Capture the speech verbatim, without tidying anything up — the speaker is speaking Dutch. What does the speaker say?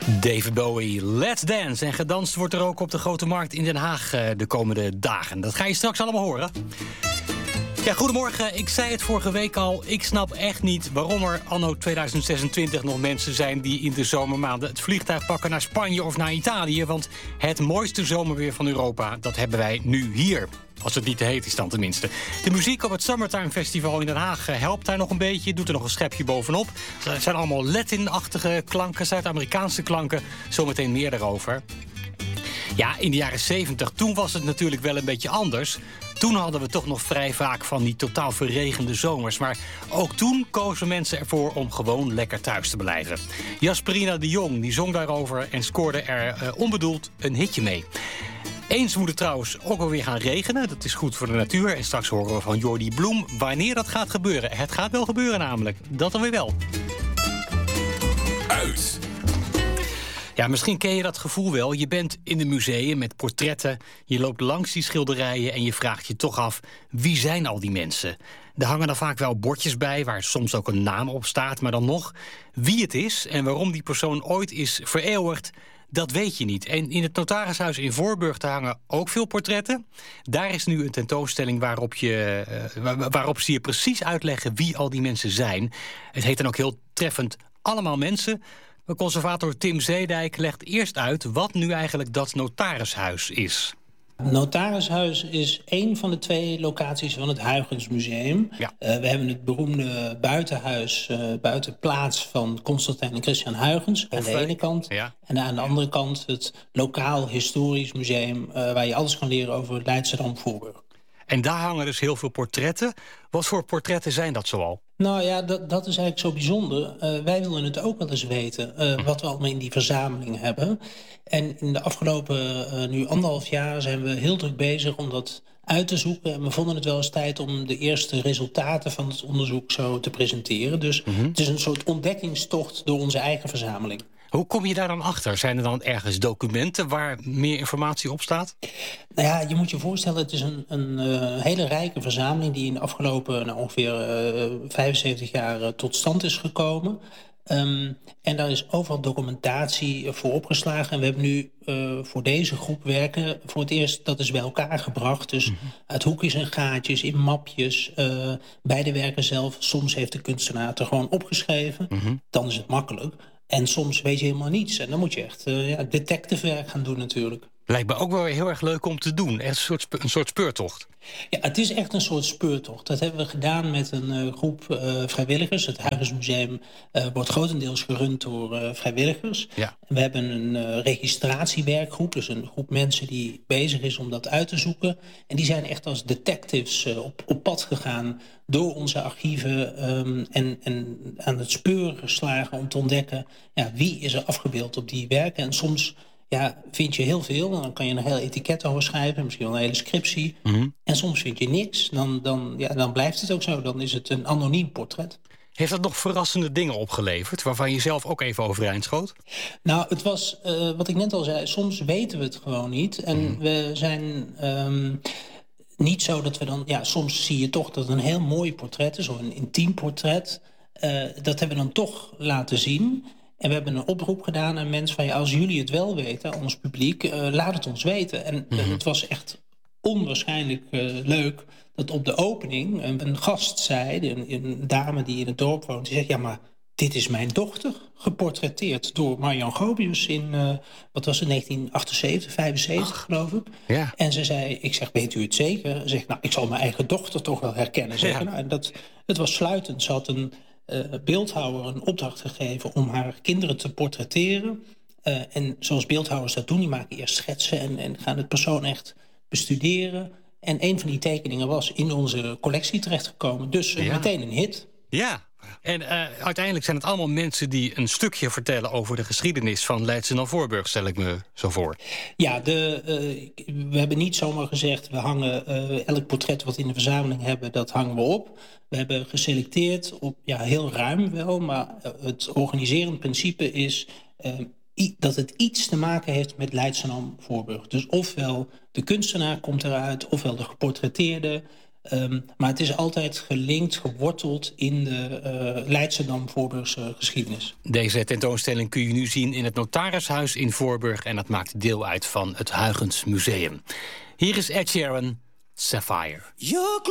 David Bowie, Let's Dance. En gedanst wordt er ook op de Grote Markt in Den Haag de komende dagen. Dat ga je straks allemaal horen. Ja, goedemorgen. Ik zei het vorige week al. Ik snap echt niet waarom er anno tweeduizend zesentwintig nog mensen zijn die in de zomermaanden het vliegtuig pakken naar Spanje of naar Italië. Want het mooiste zomerweer van Europa, dat hebben wij nu hier. Als het niet te heet is dan tenminste. De muziek op het Summertime Festival in Den Haag helpt daar nog een beetje. Doet er nog een schepje bovenop. Het zijn allemaal Latin-achtige klanken, Zuid-Amerikaanse klanken. Zometeen meer daarover. Ja, in de jaren zeventig, toen was het natuurlijk wel een beetje anders. Toen hadden we toch nog vrij vaak van die totaal verregende zomers. Maar ook toen kozen mensen ervoor om gewoon lekker thuis te blijven. Jasperina de Jong die zong daarover en scoorde er uh, onbedoeld een hitje mee. Eens moet het trouwens ook alweer gaan regenen. Dat is goed voor de natuur. En straks horen we van Jordi Bloem wanneer dat gaat gebeuren. Het gaat wel gebeuren namelijk. Dat dan weer wel. Uit. Ja, misschien ken je dat gevoel wel. Je bent in een museum met portretten. Je loopt langs die schilderijen en je vraagt je toch af, wie zijn al die mensen? Er hangen dan vaak wel bordjes bij waar soms ook een naam op staat. Maar dan nog, wie het is en waarom die persoon ooit is vereeuwigd, dat weet je niet. En in het notarishuis in Voorburg te hangen ook veel portretten. Daar is nu een tentoonstelling waarop, je, uh, waarop ze je precies uitleggen wie al die mensen zijn. Het heet dan ook heel treffend Allemaal Mensen. Conservator Tim Zeedijk legt eerst uit wat nu eigenlijk dat notarishuis is. Notarishuis is één van de twee locaties van het Huygens-museum. Ja. Uh, we hebben het beroemde buitenhuis, uh, buitenplaats van Constantijn en Christian Huygens aan de ene kant. Ja. En aan de andere kant het lokaal historisch museum, uh, waar je alles kan leren over het Leidschendam-Voorburg. En daar hangen dus heel veel portretten. Wat voor portretten zijn dat zoal? Nou ja, dat, dat is eigenlijk zo bijzonder. Uh, wij willen het ook wel eens weten, uh, wat we allemaal in die verzameling hebben. En in de afgelopen uh, nu anderhalf jaar zijn we heel druk bezig om dat uit te zoeken. En we vonden het wel eens tijd om de eerste resultaten van het onderzoek zo te presenteren. Dus mm-hmm. Het is een soort ontdekkingstocht door onze eigen verzameling. Hoe kom je daar dan achter? Zijn er dan ergens documenten waar meer informatie op staat? Nou ja, je moet je voorstellen, het is een, een uh, hele rijke verzameling die in de afgelopen nou, ongeveer uh, vijfenzeventig jaar uh, tot stand is gekomen. Um, en daar is overal documentatie voor opgeslagen. En we hebben nu uh, voor deze groep werken voor het eerst dat is bij elkaar gebracht. Dus mm-hmm. uit hoekjes en gaatjes, in mapjes, uh, bij de werken zelf. Soms heeft de kunstenaar het er gewoon opgeschreven. Mm-hmm. Dan is het makkelijk. En soms weet je helemaal niets. En dan moet je echt uh, ja, detectivewerk gaan doen natuurlijk. Lijkt me ook wel heel erg leuk om te doen. Echt een soort, spe- een soort speurtocht. Ja, het is echt een soort speurtocht. Dat hebben we gedaan met een uh, groep uh, vrijwilligers. Het Huygens-museum uh, wordt grotendeels gerund door uh, vrijwilligers. Ja. We hebben een uh, registratiewerkgroep. Dus een groep mensen die bezig is om dat uit te zoeken. En die zijn echt als detectives uh, op, op pad gegaan door onze archieven um, en, en aan het speuren geslagen om te ontdekken, ja, wie is er afgebeeld op die werken. En soms ja, vind je heel veel. Dan kan je een heel etiket over schrijven. Misschien wel een hele scriptie. Mm-hmm. En soms vind je niks. Dan, dan, ja, dan blijft het ook zo. Dan is het een anoniem portret. Heeft dat nog verrassende dingen opgeleverd, waarvan je zelf ook even overeind schoot? Nou, het was, uh, wat ik net al zei, soms weten we het gewoon niet. En mm. we zijn um, niet zo dat we dan, ja, soms zie je toch dat het een heel mooi portret is, of een intiem portret. Uh, dat hebben we dan toch laten zien. En we hebben een oproep gedaan aan mensen van, ja, als jullie het wel weten, ons publiek, uh, laat het ons weten. En uh, het was echt onwaarschijnlijk uh, leuk dat op de opening een, een gast zei, een, een dame die in het dorp woont, die zegt, ja, maar dit is mijn dochter, geportretteerd door Marjan Grobius in, uh, wat was het, negentien achtenzeventig, vijfenzeventig Ach, geloof ik. Ja. En ze zei, ik zeg, weet u het zeker? Ze zegt, nou, ik zal mijn eigen dochter toch wel herkennen. Zeg. Ja. Nou, en dat, het was sluitend. Ze had een uh, beeldhouwer een opdracht gegeven om haar kinderen te portretteren. Uh, en zoals beeldhouwers dat doen, die maken eerst schetsen en, en gaan het persoon echt bestuderen. En een van die tekeningen was in onze collectie terechtgekomen. Dus uh, ja. meteen een hit. Ja, en uh, uiteindelijk zijn het allemaal mensen die een stukje vertellen over de geschiedenis van Leidschendam-Voorburg, stel ik me zo voor. Ja, de, uh, we hebben niet zomaar gezegd, we hangen uh, elk portret wat we in de verzameling hebben, dat hangen we op. We hebben geselecteerd op, ja, heel ruim wel, maar uh, het organiserend principe is Uh, dat het iets te maken heeft met Leidschendam-Voorburg. Dus ofwel de kunstenaar komt eruit, ofwel de geportretteerde. Um, maar het is altijd gelinkt, geworteld in de uh, Leidschendam-Voorburgse geschiedenis. Deze tentoonstelling kun je nu zien in het Notarishuis in Voorburg en dat maakt deel uit van het Huygens Museum. Hier is Ed Sheeran, Sapphire.